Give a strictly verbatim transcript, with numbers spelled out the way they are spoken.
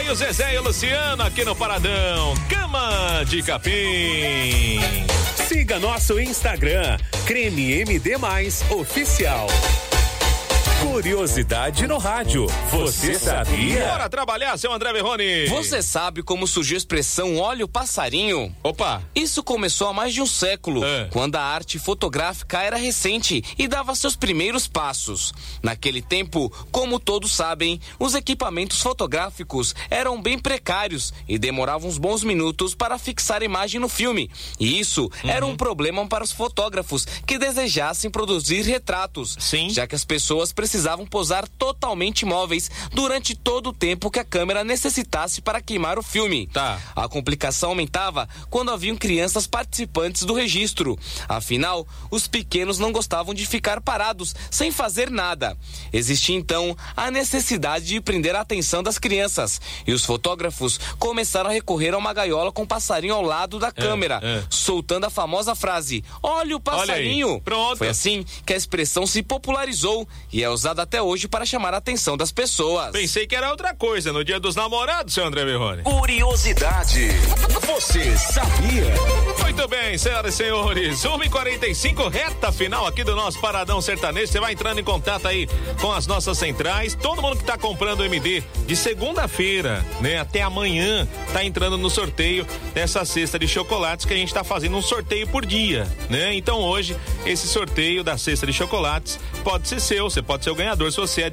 aí o Zezé e o Luciano aqui no Paradão. Cama de Capim. Siga nosso Instagram, Creme M D Mais Oficial. Curiosidade no rádio. Você sabia? Bora trabalhar, seu André Verrone. Você sabe como surgiu a expressão olha o passarinho? Opa! Isso começou há mais de um século, é. quando a arte fotográfica era recente e dava seus primeiros passos. Naquele tempo, como todos sabem, os equipamentos fotográficos eram bem precários e demoravam uns bons minutos para fixar a imagem no filme. E isso uhum. era um problema para os fotógrafos que desejassem produzir retratos, Sim. já que as pessoas precisavam posar totalmente imóveis durante todo o tempo que a câmera necessitasse para queimar o filme. Tá. A complicação aumentava quando haviam crianças participantes do registro. Afinal, os pequenos não gostavam de ficar parados, sem fazer nada. Existia então a necessidade de prender a atenção das crianças. E os fotógrafos começaram a recorrer a uma gaiola com um passarinho ao lado da câmera, é, é. soltando a famosa frase, olha o passarinho. Olha aí. Pronto. Foi assim que a expressão se popularizou e é usada até hoje para chamar a atenção das pessoas. Pensei que era outra coisa no dia dos namorados, seu André Verrone. Curiosidade. Você sabia? Muito bem, senhoras e senhores. uma e quarenta e cinco, reta final aqui do nosso Paradão Sertanejo. Você vai entrando em contato aí com as nossas centrais. Todo mundo que tá comprando o M D de segunda-feira, né, até amanhã, tá entrando no sorteio dessa cesta de chocolates que a gente tá fazendo um sorteio por dia, né? Então hoje, esse sorteio da cesta de chocolates pode ser seu, você pode ser o ganhador se você